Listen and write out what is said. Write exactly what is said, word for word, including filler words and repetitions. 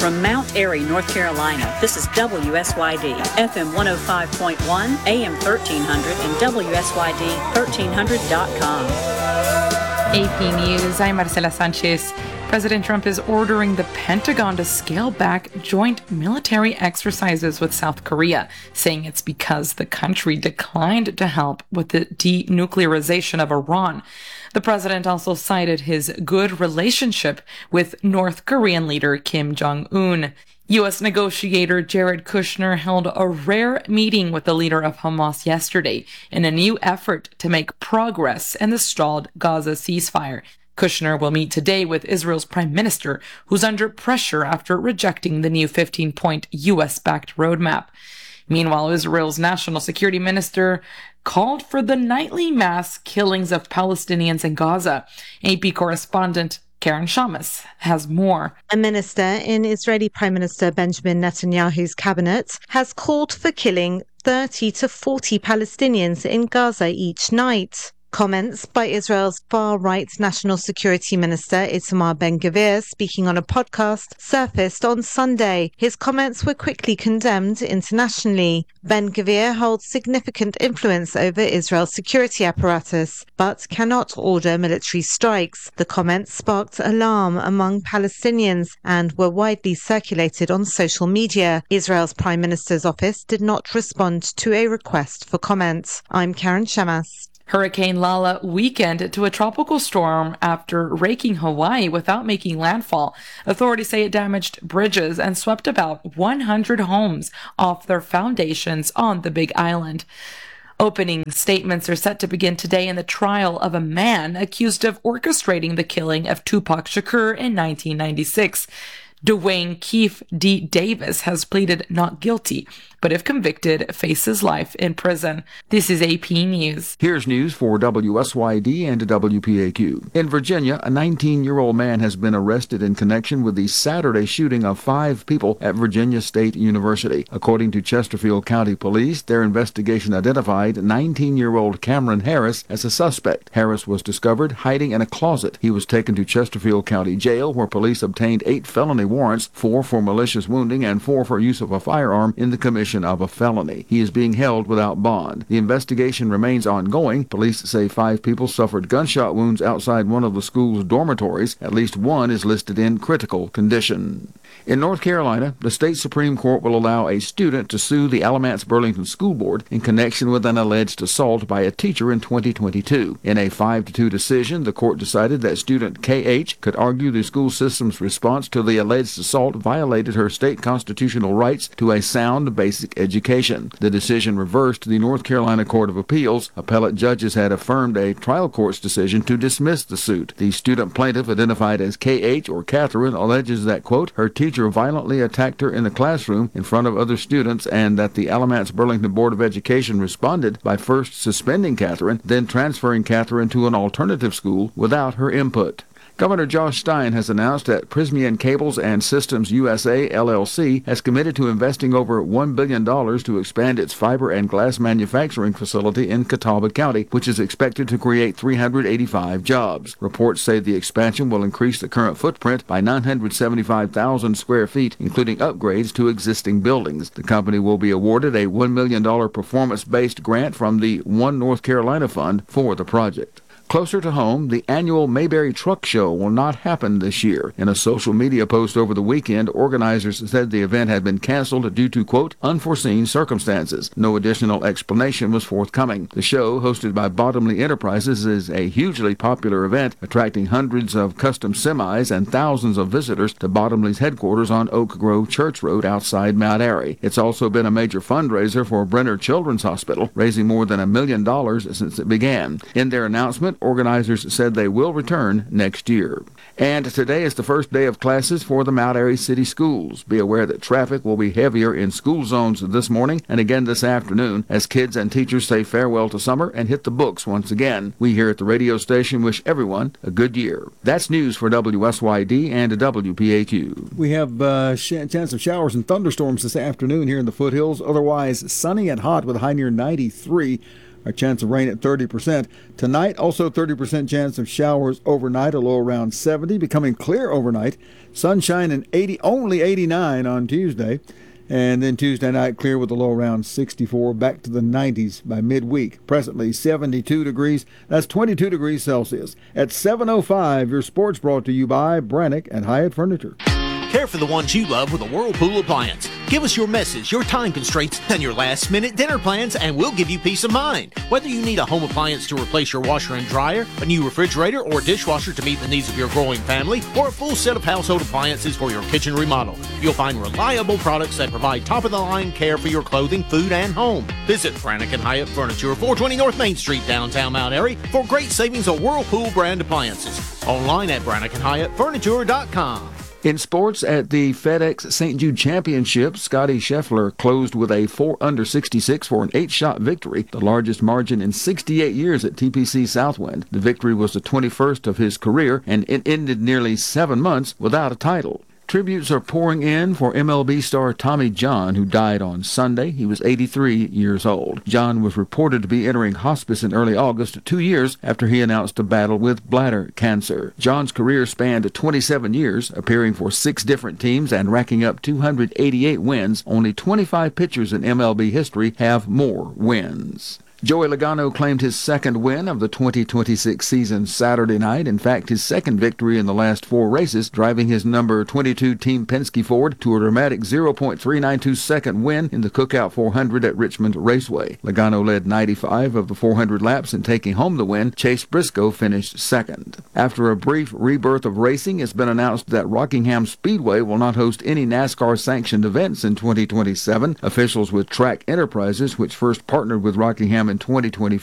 From Mount Airy, North Carolina, this is W S Y D, F M one oh five point one, A M thirteen hundred, and W S Y D thirteen hundred dot com. A P News, I'm Marcela Sanchez. President Trump is ordering the Pentagon to scale back joint military exercises with South Korea, saying it's because the country declined to help with the denuclearization of Iran. The president also cited his good relationship with North Korean leader Kim Jong-un. U S negotiator Jared Kushner held a rare meeting with the leader of Hamas yesterday in a new effort to make progress in the stalled Gaza ceasefire. Kushner will meet today with Israel's prime minister, who's under pressure after rejecting the new fifteen-point U S-backed roadmap. Meanwhile, Israel's national security minister called for the nightly mass killings of Palestinians in Gaza. A P correspondent Karen Shamas has more. A minister in Israeli Prime Minister Benjamin Netanyahu's cabinet has called for killing thirty to forty Palestinians in Gaza each night. Comments by Israel's far-right National Security Minister Itamar Ben-Gvir, speaking on a podcast, surfaced on Sunday. His comments were quickly condemned internationally. Ben-Gvir holds significant influence over Israel's security apparatus, but cannot order military strikes. The comments sparked alarm among Palestinians and were widely circulated on social media. Israel's Prime Minister's office did not respond to a request for comment. I'm Karen Shamas. Hurricane Lala weakened to a tropical storm after raking Hawaii without making landfall. Authorities say it damaged bridges and swept about one hundred homes off their foundations on the Big Island. Opening statements are set to begin today in the trial of a man accused of orchestrating the killing of Tupac Shakur in nineteen ninety-six. Dwayne Keefe D. Davis has pleaded not guilty, but if convicted, faces life in prison. This is A P News. Here's news for W S Y D and W P A Q. In Virginia, a nineteen-year-old man has been arrested in connection with the Saturday shooting of five people at Virginia State University. According to Chesterfield County Police, their investigation identified nineteen-year-old Cameron Harris as a suspect. Harris was discovered hiding in a closet. He was taken to Chesterfield County Jail, where police obtained eight felony warrants, four for malicious wounding and four for use of a firearm in the commission of a felony. He is being held without bond. The investigation remains ongoing. Police say five people suffered gunshot wounds outside one of the school's dormitories. At least one is listed in critical condition. In North Carolina, the state Supreme Court will allow a student to sue the Alamance Burlington School Board in connection with an alleged assault by a teacher in twenty twenty-two. In a five to two decision, the court decided that student K H could argue the school system's response to the alleged assault violated her state constitutional rights to a sound basic education. The decision reversed the North Carolina Court of Appeals. Appellate judges had affirmed a trial court's decision to dismiss the suit. The student plaintiff, identified as K H or Catherine, alleges that, quote, her teacher violently attacked her in the classroom in front of other students and that the Alamance Burlington Board of Education responded by first suspending Catherine, then transferring Catherine to an alternative school without her input. Governor Josh Stein has announced that Prysmian Cables and Systems U S A, L L C, has committed to investing over one billion dollars to expand its fiber and glass manufacturing facility in Catawba County, which is expected to create three hundred eighty-five jobs. Reports say the expansion will increase the current footprint by nine hundred seventy-five thousand square feet, including upgrades to existing buildings. The company will be awarded a one million dollars performance-based grant from the One North Carolina Fund for the project. Closer to home, the annual Mayberry Truck Show will not happen this year. In a social media post over the weekend, organizers said the event had been canceled due to, quote, unforeseen circumstances. No additional explanation was forthcoming. The show, hosted by Bottomley Enterprises, is a hugely popular event, attracting hundreds of custom semis and thousands of visitors to Bottomley's headquarters on Oak Grove Church Road outside Mount Airy. It's also been a major fundraiser for Brenner Children's Hospital, raising more than a million dollars since it began. In their announcement, organizers said they will return next year. And today is the first day of classes for the Mount Airy City Schools. Be aware that traffic will be heavier in school zones this morning and again this afternoon as kids and teachers say farewell to summer and hit the books once again. We here at the radio station wish everyone a good year. That's news for W S Y D and W P A Q. We have a uh, sh- chance of showers and thunderstorms this afternoon here in the foothills. Otherwise, sunny and hot with a high near ninety-three. A chance of rain at thirty percent. Tonight, also thirty percent chance of showers overnight, a low around seventy, becoming clear overnight. Sunshine and eighty, only eighty-nine on Tuesday. And then Tuesday night, clear with a low around sixty-four, back to the nineties by midweek. Presently seventy-two degrees. That's twenty-two degrees Celsius. At seven oh five, your sports brought to you by Brannock and Hyatt Furniture. Care for the ones you love with a Whirlpool appliance. Give us your messes, your time constraints, and your last-minute dinner plans, and we'll give you peace of mind. Whether you need a home appliance to replace your washer and dryer, a new refrigerator or dishwasher to meet the needs of your growing family, or a full set of household appliances for your kitchen remodel, you'll find reliable products that provide top-of-the-line care for your clothing, food, and home. Visit Brannock and Hyatt Furniture, four twenty North Main Street, downtown Mount Airy, for great savings on Whirlpool brand appliances. Online at brannock and hyatt furniture dot com. In sports, at the FedEx Saint Jude Championship, Scotty Scheffler closed with a four under sixty-six for an eight-shot victory, the largest margin in sixty-eight years at T P C Southwind. The victory was the twenty-first of his career, and it ended nearly seven months without a title. Tributes are pouring in for M L B star Tommy John, who died on Sunday. He was eighty-three years old. John was reported to be entering hospice in early August, two years after he announced a battle with bladder cancer. John's career spanned twenty-seven years, appearing for six different teams and racking up two hundred eighty-eight wins. Only twenty-five pitchers in M L B history have more wins. Joey Logano claimed his second win of the twenty twenty-six season Saturday night. In fact, his second victory in the last four races, driving his number twenty-two Team Penske Ford to a dramatic zero point three nine two second win in the Cookout four hundred at Richmond Raceway. Logano led ninety-five of the four hundred laps and taking home the win. Chase Briscoe finished second. After a brief rebirth of racing, it's been announced that Rockingham Speedway will not host any NASCAR-sanctioned events in twenty twenty-seven. Officials with Track Enterprises, which first partnered with Rockingham in twenty twenty